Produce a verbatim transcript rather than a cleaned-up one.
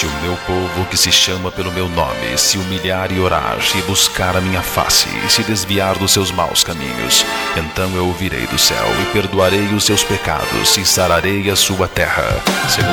Se o meu povo, que se chama pelo meu nome, se humilhar e orar, e buscar a minha face, e se desviar dos seus maus caminhos, então eu ouvirei do céu, e perdoarei os seus pecados, e sararei a sua terra.